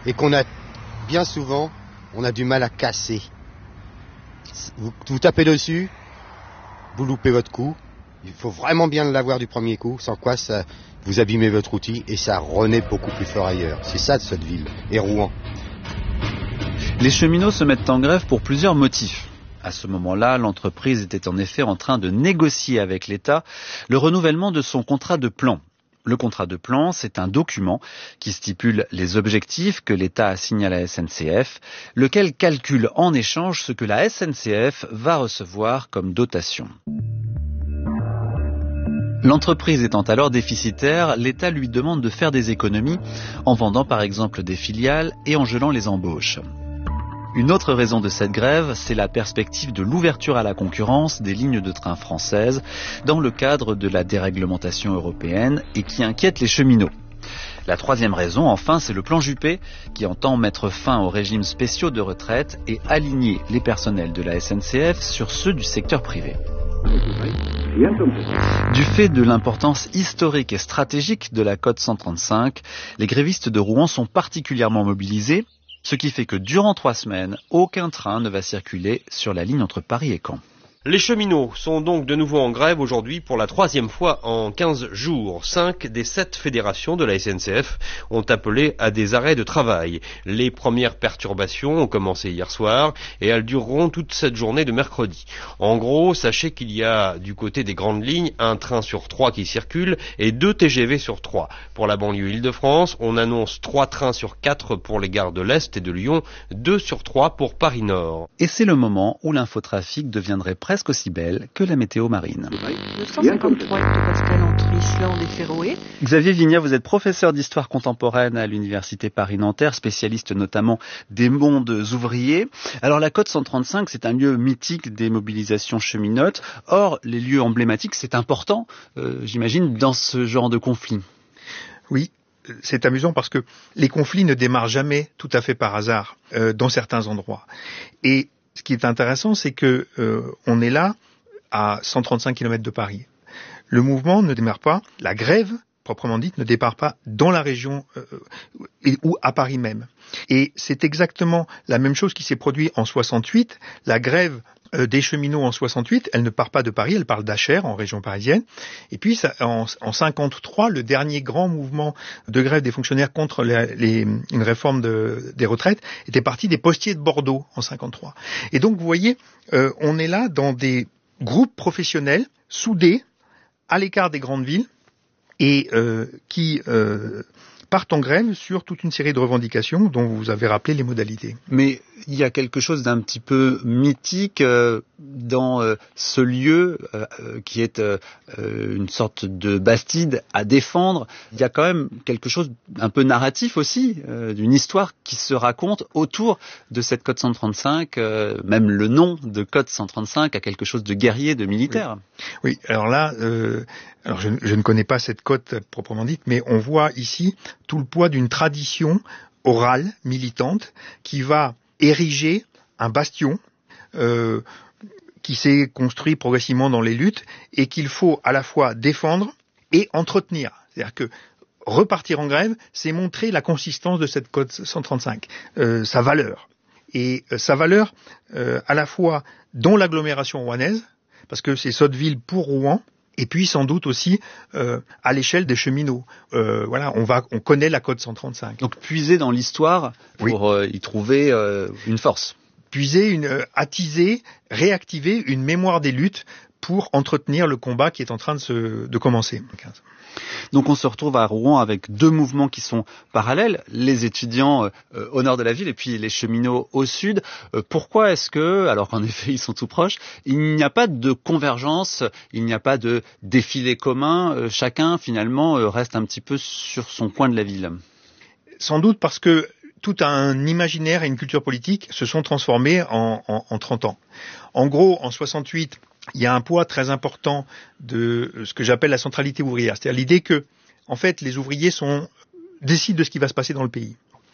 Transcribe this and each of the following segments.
et bien souvent, on a du mal à casser. Vous tapez dessus, vous loupez votre coup. Il faut vraiment bien l'avoir du premier coup, sans quoi vous abîmez votre outil et ça renaît beaucoup plus fort ailleurs. C'est ça de Sotteville et Rouen. Les cheminots se mettent en grève pour plusieurs motifs. À ce moment-là, l'entreprise était en effet en train de négocier avec l'État le renouvellement de son contrat de plan. Le contrat de plan, c'est un document qui stipule les objectifs que l'État assigne à la SNCF, lequel calcule en échange ce que la SNCF va recevoir comme dotation. L'entreprise étant alors déficitaire, l'État lui demande de faire des économies en vendant par exemple des filiales et en gelant les embauches. Une autre raison de cette grève, c'est la perspective de l'ouverture à la concurrence des lignes de train françaises dans le cadre de la déréglementation européenne et qui inquiète les cheminots. La troisième raison, enfin, c'est le plan Juppé qui entend mettre fin aux régimes spéciaux de retraite et aligner les personnels de la SNCF sur ceux du secteur privé. Du fait de l'importance historique et stratégique de la cote 135, les grévistes de Rouen sont particulièrement mobilisés, ce qui fait que durant 3 semaines, aucun train ne va circuler sur la ligne entre Paris et Caen. Les cheminots sont donc de nouveau en grève aujourd'hui pour la 3e fois en 15 jours. 5 des 7 fédérations de la SNCF ont appelé à des arrêts de travail. Les premières perturbations ont commencé hier soir et elles dureront toute cette journée de mercredi. En gros, sachez qu'il y a du côté des grandes lignes un train sur 3 qui circule et 2 TGV sur 3. Pour la banlieue Île-de-France, on annonce 3 trains sur 4 pour les gares de l'Est et de Lyon, 2 sur 3 pour Paris-Nord. Et c'est le moment où l'infotrafic deviendrait presque aussi belle que la météo marine. 953 hectopascales entre l'Islande et Féroé. Xavier Vignat, vous êtes professeur d'histoire contemporaine à l'université Paris-Nanterre, spécialiste notamment des mondes ouvriers. Alors la cote 135, c'est un lieu mythique des mobilisations cheminotes. Or, les lieux emblématiques, c'est important, j'imagine, dans ce genre de conflit. Oui. C'est amusant parce que les conflits ne démarrent jamais tout à fait par hasard dans certains endroits. Et ce qui est intéressant, c'est que on est là à 135 km de Paris. Le mouvement ne démarre pas, la grève proprement dite ne démarre pas dans la région ou à Paris même. Et c'est exactement la même chose qui s'est produite en 68. La grève des cheminots en 68, elle ne part pas de Paris, elle part d'Achères, en région parisienne. Et puis, en 53, le dernier grand mouvement de grève des fonctionnaires contre une réforme des retraites était parti des postiers de Bordeaux en 53. Et donc, vous voyez, on est là dans des groupes professionnels soudés, à l'écart des grandes villes, et qui partent en grève sur toute une série de revendications dont vous avez rappelé les modalités. Mais il y a quelque chose d'un petit peu mythique dans ce lieu qui est une sorte de bastide à défendre. Il y a quand même quelque chose un peu narratif aussi, d'une histoire qui se raconte autour de cette cote 135, même le nom de cote 135 a quelque chose de guerrier, de militaire. Oui, alors là, je ne connais pas cette cote proprement dite, mais on voit ici tout le poids d'une tradition orale, militante, qui va ériger un bastion qui s'est construit progressivement dans les luttes et qu'il faut à la fois défendre et entretenir. C'est-à-dire que repartir en grève, c'est montrer la consistance de cette cote 135, sa valeur. Et sa valeur à la fois dans l'agglomération rouennaise, parce que c'est Sotteville pour Rouen, et puis sans doute aussi à l'échelle des cheminots. Voilà, on connaît la cote 135. Donc puiser dans l'histoire pour y trouver une force. Puiser, attiser, réactiver une mémoire des luttes pour entretenir le combat qui est en train de commencer. Donc on se retrouve à Rouen avec 2 mouvements qui sont parallèles, les étudiants au nord de la ville et puis les cheminots au sud. Pourquoi est-ce que, alors qu'en effet ils sont tout proches, il n'y a pas de convergence, il n'y a pas de défilé commun, chacun finalement reste un petit peu sur son coin de la ville? Sans doute parce que tout un imaginaire et une culture politique se sont transformés en 30 ans. En gros, en 68, il y a un poids très important de ce que j'appelle la centralité ouvrière. C'est-à-dire l'idée que, en fait, les ouvriers décident de ce qui va se passer dans le pays.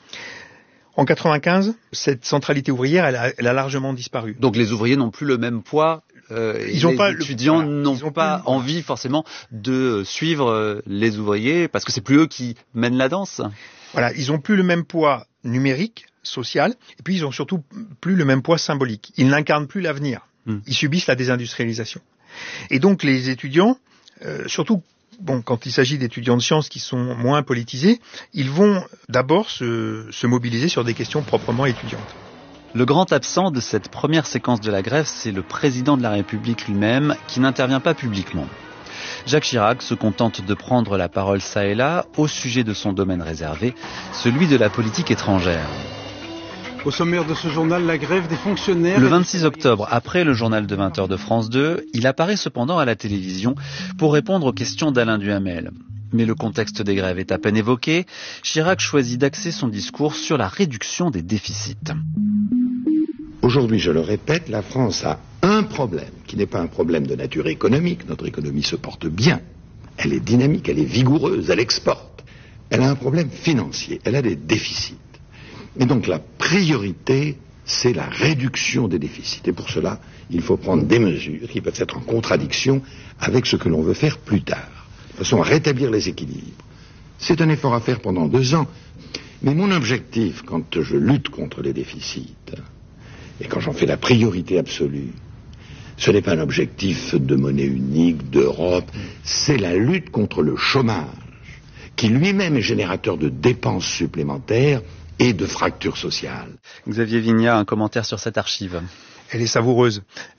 En 95, cette centralité ouvrière, elle a largement disparu. Donc les ouvriers n'ont plus le même poids. Les étudiants n'ont pas envie forcément de suivre les ouvriers parce que c'est plus eux qui mènent la danse. Voilà, ils ont plus le même poids numérique, social, et puis ils ont surtout plus le même poids symbolique. Ils n'incarnent plus l'avenir. Ils subissent la désindustrialisation. Et donc les étudiants, surtout quand il s'agit d'étudiants de sciences qui sont moins politisés, ils vont d'abord se mobiliser sur des questions proprement étudiantes. Le grand absent de cette première séquence de la grève, c'est le président de la République lui-même, qui n'intervient pas publiquement. Jacques Chirac se contente de prendre la parole çà et là au sujet de son domaine réservé, celui de la politique étrangère. Au sommaire de ce journal, la grève des fonctionnaires... Le 26 octobre, après le journal de 20h de France 2, il apparaît cependant à la télévision pour répondre aux questions d'Alain Duhamel. Mais le contexte des grèves est à peine évoqué, Chirac choisit d'axer son discours sur la réduction des déficits. Aujourd'hui, je le répète, la France a un problème, qui n'est pas un problème de nature économique. Notre économie se porte bien, elle est dynamique, elle est vigoureuse, elle exporte. Elle a un problème financier, elle a des déficits. Et donc la priorité, c'est la réduction des déficits. Et pour cela, il faut prendre des mesures qui peuvent être en contradiction avec ce que l'on veut faire plus tard, de façon à rétablir les équilibres. C'est un effort à faire pendant 2 ans. Mais mon objectif, quand je lutte contre les déficits, et quand j'en fais la priorité absolue, ce n'est pas un objectif de monnaie unique, d'Europe, c'est la lutte contre le chômage, qui lui-même est générateur de dépenses supplémentaires et de fractures sociales. Xavier Vignat, un commentaire sur cette archive. Elle est savoureuse.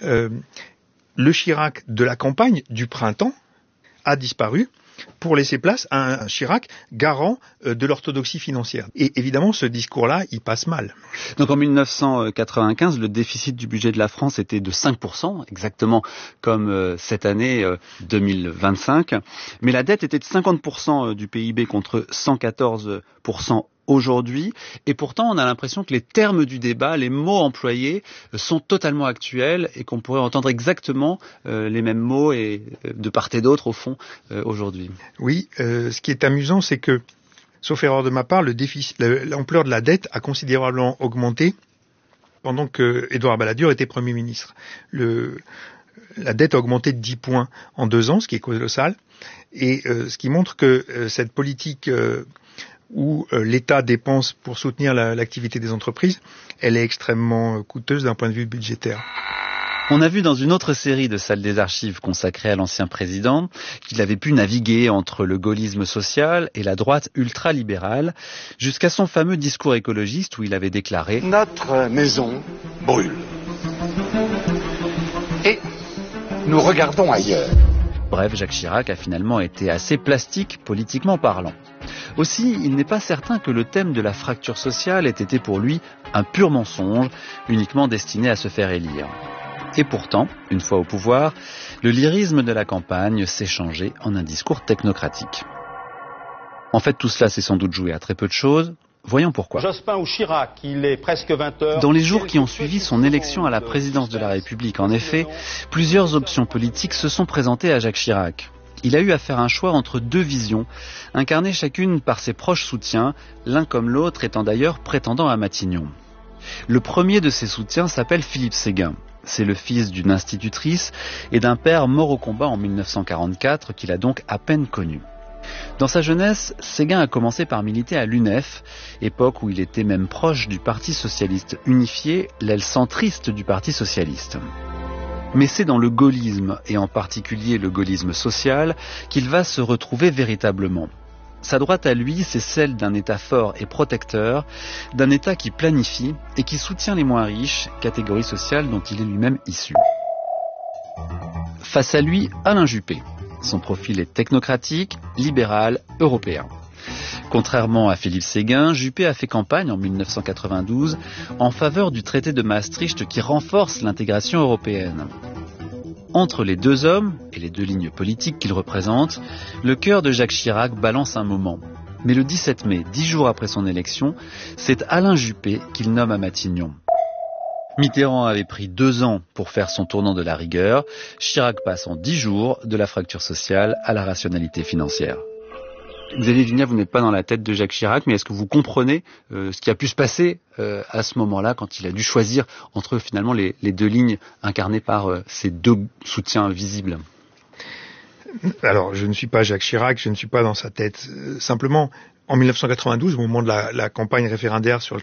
Le Chirac de la campagne du printemps a disparu pour laisser place à un Chirac garant de l'orthodoxie financière. Et évidemment, ce discours-là, il passe mal. Donc en 1995, le déficit du budget de la France était de 5%, exactement comme cette année 2025. Mais la dette était de 50% du PIB contre 114% aujourd'hui, et pourtant on a l'impression que les termes du débat, les mots employés sont totalement actuels et qu'on pourrait entendre exactement les mêmes mots et de part et d'autre au fond aujourd'hui. Oui, ce qui est amusant, c'est que, sauf erreur de ma part, l'ampleur de la dette a considérablement augmenté pendant que Édouard Balladur était Premier ministre. La dette a augmenté de 10 points en 2 ans, ce qui est colossal, et ce qui montre que cette politique où l'État dépense pour soutenir l'activité des entreprises, elle est extrêmement coûteuse d'un point de vue budgétaire. On a vu dans une autre série de salles des archives consacrée à l'ancien président qu'il avait pu naviguer entre le gaullisme social et la droite ultralibérale, jusqu'à son fameux discours écologiste où il avait déclaré « Notre maison brûle. Et nous regardons ailleurs. » Bref, Jacques Chirac a finalement été assez plastique, politiquement parlant. Aussi, il n'est pas certain que le thème de la fracture sociale ait été pour lui un pur mensonge, uniquement destiné à se faire élire. Et pourtant, une fois au pouvoir, le lyrisme de la campagne s'est changé en un discours technocratique. En fait, tout cela s'est sans doute joué à très peu de choses. Voyons pourquoi. Jospin ou Chirac, il est presque 20h. Dans les jours qui ont suivi son élection à la présidence de la République, en effet, plusieurs options politiques se sont présentées à Jacques Chirac. Il a eu à faire un choix entre 2 visions, incarnées chacune par ses proches soutiens, l'un comme l'autre étant d'ailleurs prétendant à Matignon. Le premier de ses soutiens s'appelle Philippe Séguin. C'est le fils d'une institutrice et d'un père mort au combat en 1944 qu'il a donc à peine connu. Dans sa jeunesse, Séguin a commencé par militer à l'UNEF, époque où il était même proche du Parti socialiste unifié, l'aile centriste du Parti socialiste. Mais c'est dans le gaullisme, et en particulier le gaullisme social, qu'il va se retrouver véritablement. Sa droite à lui, c'est celle d'un État fort et protecteur, d'un État qui planifie et qui soutient les moins riches, catégorie sociale dont il est lui-même issu. Face à lui, Alain Juppé. Son profil est technocratique, libéral, européen. Contrairement à Philippe Séguin, Juppé a fait campagne en 1992 en faveur du traité de Maastricht qui renforce l'intégration européenne. Entre les 2 hommes et les 2 lignes politiques qu'ils représentent, le cœur de Jacques Chirac balance un moment. Mais le 17 mai, 10 jours après son élection, c'est Alain Juppé qu'il nomme à Matignon. Mitterrand avait pris 2 ans pour faire son tournant de la rigueur. Chirac passe en 10 jours de la fracture sociale à la rationalité financière. Xavier Vignat, vous n'êtes pas dans la tête de Jacques Chirac, mais est-ce que vous comprenez ce qui a pu se passer à ce moment-là, quand il a dû choisir entre finalement les 2 lignes incarnées par ces 2 soutiens visibles? Alors, je ne suis pas Jacques Chirac, je ne suis pas dans sa tête. Simplement, En 1992, au moment de la campagne référendaire sur le